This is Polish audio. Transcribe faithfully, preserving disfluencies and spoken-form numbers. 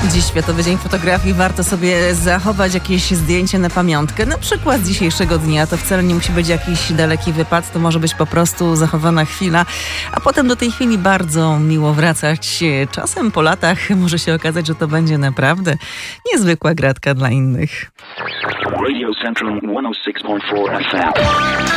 Dziś Światowy Dzień Fotografii. Warto sobie zachować jakieś zdjęcie na pamiątkę. Na przykład z dzisiejszego dnia. To wcale nie musi być jakiś daleki wypad. To może być po prostu zachowana chwila. A potem do tej chwili bardzo miło wracać. Czasem po latach może się okazać, że to będzie naprawdę niezwykła gratka dla innych. Radio Central sto sześć przecinek cztery F M.